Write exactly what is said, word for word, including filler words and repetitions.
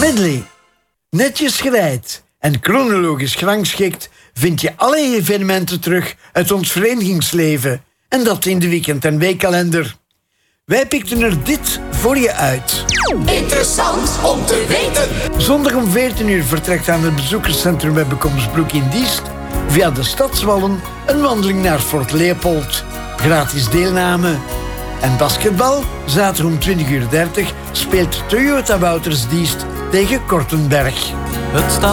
Medley. Netjes geleid en chronologisch gerangschikt vind je alle evenementen terug uit ons verenigingsleven. En dat in de weekend- en weekkalender. Wij pikten er dit voor je uit. Interessant om te weten. Zondag om veertien uur vertrekt aan het bezoekerscentrum bij Bekomsbroek in Diest via de Stadswallen een wandeling naar Fort Leopold. Gratis deelname. En basketbal, zaterdag om twintig uur dertig speelt Toyota Wouters Diest tegen Kortenberg. Het staat